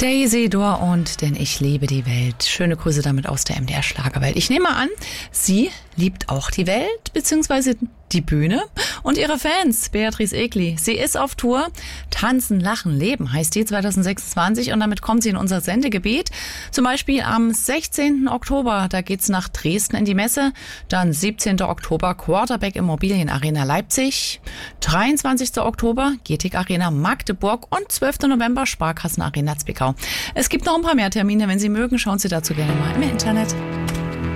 Daisy Dor und Denn ich liebe die Welt. Schöne Grüße damit aus der MDR Schlagerwelt. Ich nehme an, sie liebt auch die Welt bzw. die Bühne und ihre Fans. Beatrice Egli, sie ist auf Tour. Tanzen, Lachen, Leben heißt die 2026 und damit kommt sie in unser Sendegebiet. Zum Beispiel am 16. Oktober, da geht's nach Dresden in die Messe. Dann 17. Oktober Quarterback Immobilien Arena Leipzig. 23. Oktober Getig Arena Magdeburg und 12. November Sparkassen Arena Zwickau. Es gibt noch ein paar mehr Termine. Wenn Sie mögen, schauen Sie dazu gerne mal im Internet.